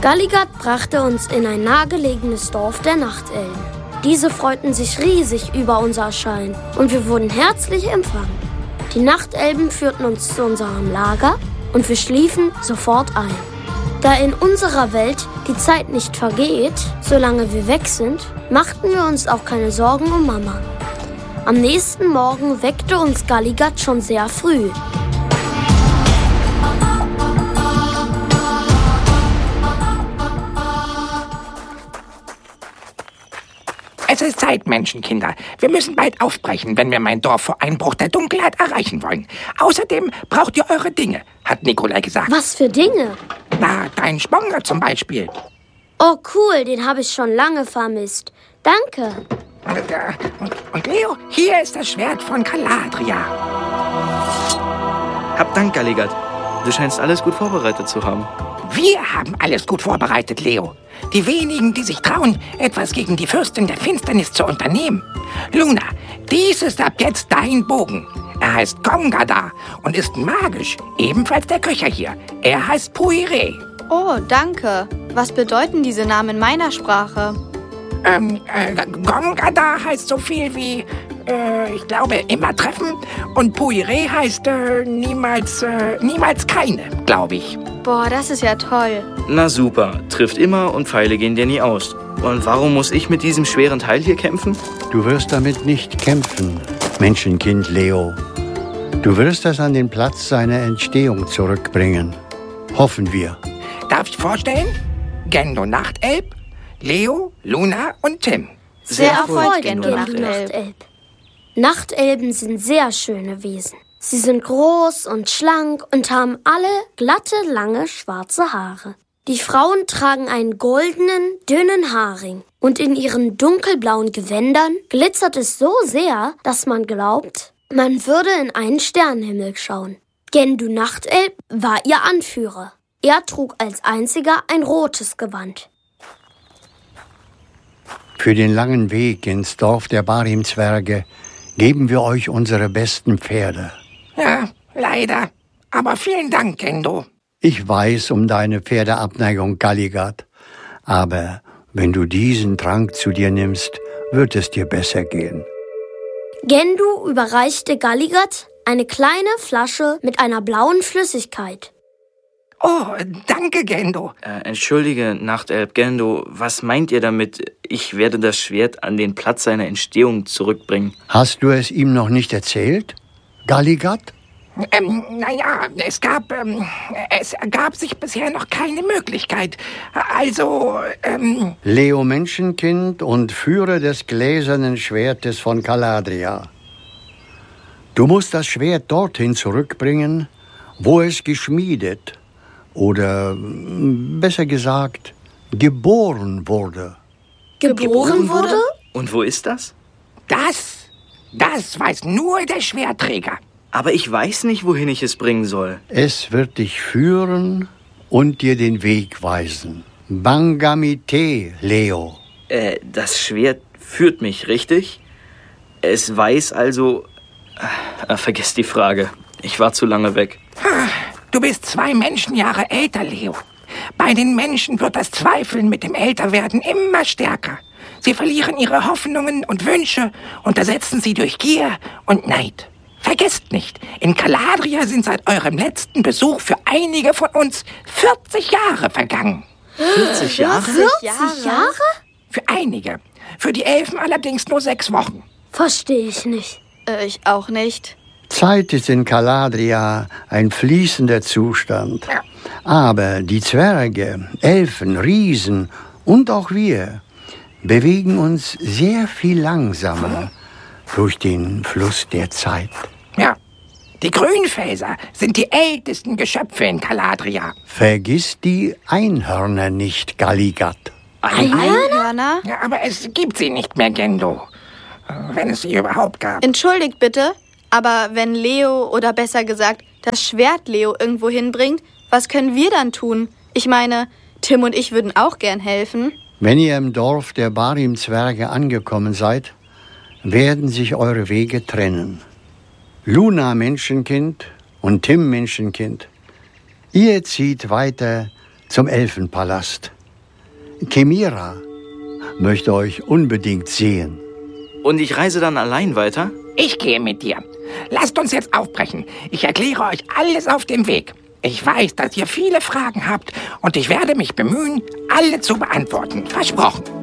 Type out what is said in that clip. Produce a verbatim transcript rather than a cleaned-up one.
Galligard brachte uns in ein nahegelegenes Dorf der Nachtelben. Diese freuten sich riesig über unser Erscheinen und wir wurden herzlich empfangen. Die Nachtelben führten uns zu unserem Lager und wir schliefen sofort ein. Da in unserer Welt die Zeit nicht vergeht, solange wir weg sind, machten wir uns auch keine Sorgen um Mama. Am nächsten Morgen weckte uns Galligard schon sehr früh. Es ist Zeit, Menschenkinder. Wir müssen bald aufbrechen, wenn wir mein Dorf vor Einbruch der Dunkelheit erreichen wollen. Außerdem braucht ihr eure Dinge, hat Nikolai gesagt. Was für Dinge? Na, dein Sponger zum Beispiel. Oh cool, den habe ich schon lange vermisst. Danke. Und, und, und Leo, hier ist das Schwert von Caladria. Hab Dank, Galligard. Du scheinst alles gut vorbereitet zu haben. Wir haben alles gut vorbereitet, Leo. Die wenigen, die sich trauen, etwas gegen die Fürstin der Finsternis zu unternehmen. Luna, dies ist ab jetzt dein Bogen. Er heißt Gongadar und ist magisch, ebenfalls der Köcher hier. Er heißt Puire. Oh, danke. Was bedeuten diese Namen in meiner Sprache? Ähm, äh, Gongadar heißt so viel wie, äh, ich glaube, immer treffen. Und Puire heißt äh, niemals, äh, niemals keine, glaube ich. Boah, das ist ja toll. Na super, trifft immer und Pfeile gehen dir nie aus. Und warum muss ich mit diesem schweren Teil hier kämpfen? Du wirst damit nicht kämpfen, Menschenkind Leo. Du wirst es an den Platz seiner Entstehung zurückbringen. Hoffen wir. Darf ich vorstellen? Gendo Nachtelb, Leo, Luna und Tim. Sehr erfreut, Gendo Gendo Nachtelb. Nachtelb. Nachtelben sind sehr schöne Wesen. Sie sind groß und schlank und haben alle glatte, lange, schwarze Haare. Die Frauen tragen einen goldenen, dünnen Haarring. Und in ihren dunkelblauen Gewändern glitzert es so sehr, dass man glaubt, man würde in einen Sternenhimmel schauen. Gendo Nachtelb war ihr Anführer. Er trug als einziger ein rotes Gewand. Für den langen Weg ins Dorf der Barim-Zwerge geben wir euch unsere besten Pferde. Ja, leider. Aber vielen Dank, Gendo. Ich weiß um deine Pferdeabneigung, Galligard. Aber wenn du diesen Trank zu dir nimmst, wird es dir besser gehen. Gendo überreichte Galligard eine kleine Flasche mit einer blauen Flüssigkeit. Oh, danke, Gendo. Äh, entschuldige, Nachtelb Gendo, was meint ihr damit, ich werde das Schwert an den Platz seiner Entstehung zurückbringen? Hast du es ihm noch nicht erzählt, Galligard? Ähm, naja, es gab, ähm, es ergab sich bisher noch keine Möglichkeit. Also, ähm... Leo Menschenkind und Führer des gläsernen Schwertes von Caladria. Du musst das Schwert dorthin zurückbringen, wo es geschmiedet oder, besser gesagt, geboren wurde. Geboren wurde? Und wo ist das? Das, das weiß nur der Schwertträger. Aber ich weiß nicht, wohin ich es bringen soll. Es wird dich führen und dir den Weg weisen. Bangamite, Leo. Äh, das Schwert führt mich, richtig? Es weiß also... Äh, vergiss die Frage. Ich war zu lange weg. Du bist zwei Menschenjahre älter, Leo. Bei den Menschen wird das Zweifeln mit dem Älterwerden immer stärker. Sie verlieren ihre Hoffnungen und Wünsche und ersetzen sie durch Gier und Neid. Vergesst nicht, in Caladria sind seit eurem letzten Besuch für einige von uns vierzig Jahre vergangen. vierzig Jahre? vierzig Jahre? Für einige. Für die Elfen allerdings nur sechs Wochen. Verstehe ich nicht. Äh, ich auch nicht. Zeit ist in Caladria ein fließender Zustand. Ja. Aber die Zwerge, Elfen, Riesen und auch wir bewegen uns sehr viel langsamer durch den Fluss der Zeit. Ja, die Grünfelser sind die ältesten Geschöpfe in Caladria. Vergiss die Einhörner nicht, Galligard. Einhörner? Ja, aber es gibt sie nicht mehr, Gendo. Wenn es sie überhaupt gab. Entschuldigt bitte, aber wenn Leo, oder besser gesagt, das Schwert Leo irgendwo hinbringt, was können wir dann tun? Ich meine, Tim und ich würden auch gern helfen. Wenn ihr im Dorf der Barim-Zwerge angekommen seid, werden sich eure Wege trennen. Luna Menschenkind und Tim Menschenkind, ihr zieht weiter zum Elfenpalast. Kemira möchte euch unbedingt sehen. Und ich reise dann allein weiter? Ich gehe mit dir. Lasst uns jetzt aufbrechen. Ich erkläre euch alles auf dem Weg. Ich weiß, dass ihr viele Fragen habt und ich werde mich bemühen, alle zu beantworten. Versprochen.